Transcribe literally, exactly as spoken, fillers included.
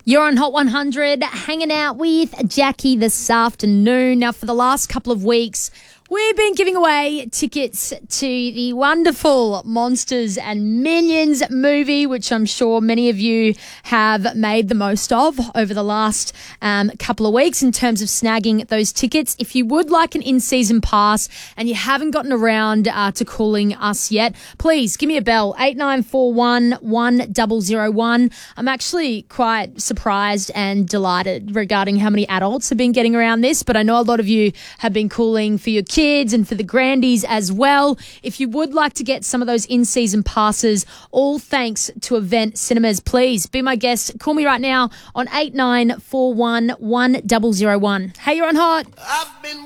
You're on Hot one hundred, hanging out with Jackie this afternoon. Now, for the last couple of weeks, we've been giving away tickets to the wonderful Monsters and Minions movie, which I'm sure many of you have made the most of over the last um, couple of weeks in terms of snagging those tickets. If you would like an in-season pass and you haven't gotten around uh, to calling us yet, please give me a bell, eight nine four one, one zero zero one. I'm actually quite surprised and delighted regarding how many adults have been getting around this, but I know a lot of you have been calling for your kids kids and for the grandies as well. If you would like to get some of those in-season passes, all thanks to Event Cinemas, please be my guest. Call me right now on eight nine four one, one zero zero one. Hey, you're on Hot. I've been